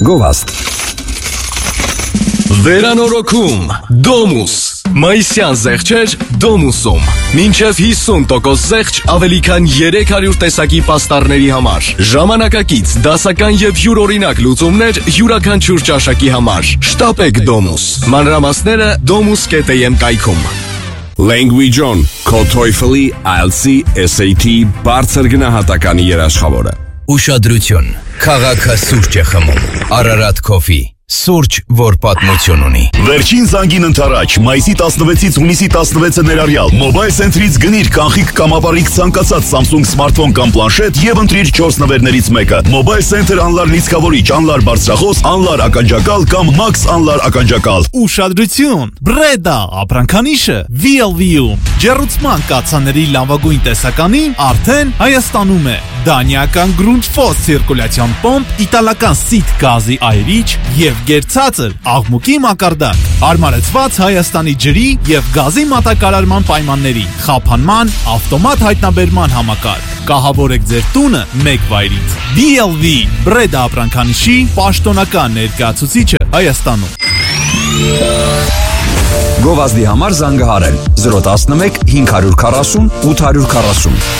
Գովաստ Վերանորոգում Domus Մայիսյան զեղչեր Domus-ում Մինչև 50% զեղչ ավելի քան 300 տեսակի պաստառների համար Ժամանակակից, դասական եւ յուրօրինակ լուծումներ յուրաքանչյուր ճաշակի համար Շտապեք Domus Մանրամասները domus.am կայքում Language On Քո TOEFL-ի, IELTS-ի, SAT բարձր գնահատականի երաշխավորը Ուշադրություն Քաղաքը սուրճ է խմում Ararat Coffee Սուրճ, որ պատմություն ունի Վերջին զանգին ընթരാճ Մայիսի 16-ից հունիսի 16-ը ներառյալ Mobile Center-ից գնիր կանխիկ կամ ապառիկ ցանկացած Samsung smartphone կամ պլանշետ եւ ընտրիր 4 նվերներից մեկը Mobile Center անլար լիցքավորիչ, անլար բարձրախոս, անլար ականջակալ կամ Max անլար ականջակալ Ուշադրություն Breda ապրանքանիշը VLV-ում Ջեռուցման կացաների լավագույն տեսականին արդեն Հայաստանում է Դանիական Grundfos ցիրկուլյացիոն պոմպ, իտալական Sit գազի այրիչ եւ գերցածր աղմուկի մակարդակ հարմարեցված Հայաստանի ջրի եւ գազի մատակարարման պայմանների խափանման ավտոմատ հայտնաբերման համակարգ կահավորեք ձեր տունը մեկ վայրից DLV Breda ապրանքանիշի պաշտոնական ներկայացուցիչը Հայաստանում Գովազդի համար զանգահարել 011 540 840